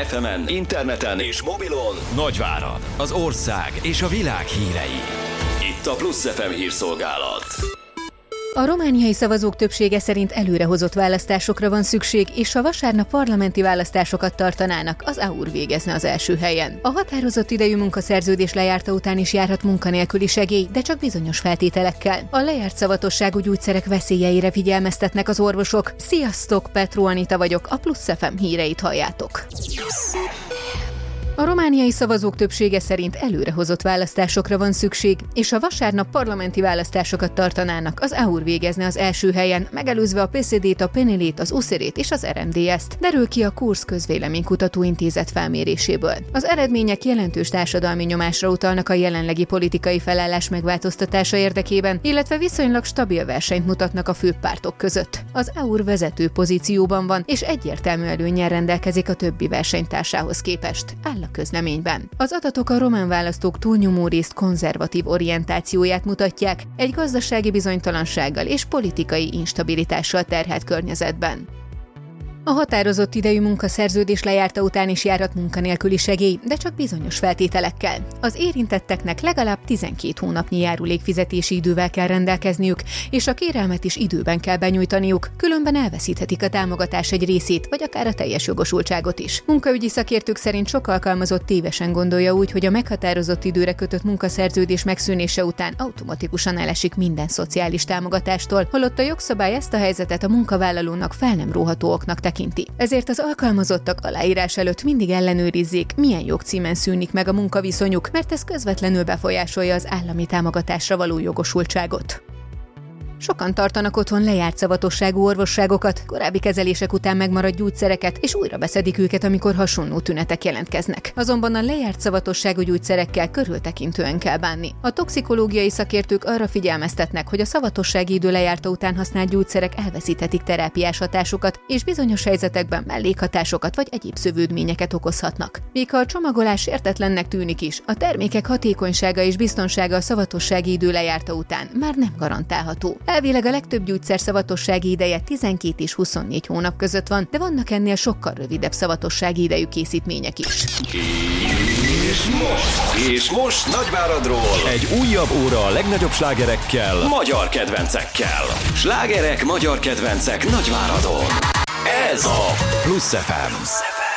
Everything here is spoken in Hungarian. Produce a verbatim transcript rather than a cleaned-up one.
ef emen, interneten és mobilon Nagyvárad, az ország és a világ hírei. Itt a Plusz ef em hírszolgálat. A romániai szavazók többsége szerint előrehozott választásokra van szükség, és ha vasárnap parlamenti választásokat tartanának, az á u er végezne az első helyen. A határozott idejű munkaszerződés lejárta után is járhat munkanélküli segély, de csak bizonyos feltételekkel. A lejárt szavatosságú gyógyszerek veszélyeire figyelmeztetnek az orvosok. Sziasztok, Petró Anita vagyok, a Plusz ef em híreit halljátok. A romániai szavazók többsége szerint előrehozott választásokra van szükség, és ha vasárnap parlamenti választásokat tartanának, az á u er végezne az első helyen, megelőzve a pé es zé dét, a Penelét, az u es zé er-ét és az er em dé es-t, derül ki a Kursz Közvéleménykutató Intézet felméréséből. Az eredmények jelentős társadalmi nyomásra utalnak a jelenlegi politikai felállás megváltoztatása érdekében, illetve viszonylag stabil versenyt mutatnak a főbb pártok között. Az á u er vezető pozícióban van, és egyértelmű előnnyel rendelkezik a többi versenytársához képest, áll a közleményben. Az adatok a román választók túlnyomó részt konzervatív orientációját mutatják egy gazdasági bizonytalansággal és politikai instabilitással terhelt környezetben. A határozott idejű munkaszerződés lejárta után is járhat munkanélküli segély, de csak bizonyos feltételekkel. Az érintetteknek legalább tizenkét hónapnyi járulékfizetési idővel kell rendelkezniük, és a kérelmet is időben kell benyújtaniuk, különben elveszíthetik a támogatás egy részét, vagy akár a teljes jogosultságot is. Munkaügyi szakértők szerint sok alkalmazott tévesen gondolja úgy, hogy a meghatározott időre kötött munkaszerződés megszűnése után automatikusan elesik minden szociális támogatástól, holott a jogszabály ezt a helyzetet a munkavállalónak fel nem róható oknak tekinti. Ezért az alkalmazottak aláírás előtt mindig ellenőrizzék, milyen jogcímen szűnik meg a munkaviszonyuk, mert ez közvetlenül befolyásolja az állami támogatásra való jogosultságot. Sokan tartanak otthon lejárt szavatosságú orvosságokat, korábbi kezelések után megmaradt gyógyszereket, és újra beszedik őket, amikor hasonló tünetek jelentkeznek. Azonban a lejárt szavatosságú gyógyszerekkel körültekintően kell bánni. A toxikológiai szakértők arra figyelmeztetnek, hogy a szavatossági idő lejárta után használt gyógyszerek elveszíthetik terápiás hatásukat, és bizonyos helyzetekben mellékhatásokat vagy egyéb szövődményeket okozhatnak. Míg ha a csomagolás értetlennek tűnik is, a termékek hatékonysága és biztonsága a szavatossági idő lejárta után már nem garantálható. Elvileg a legtöbb gyógyszer szavatossági ideje tizenkét és huszonnégy hónap között van, de vannak ennél sokkal rövidebb szavatossági idejű készítmények is. És most, és most Nagyváradról egy újabb óra a legnagyobb slágerekkel, magyar kedvencekkel. Slágerek, magyar kedvencek Nagyváradon. Ez a Plusz ef em.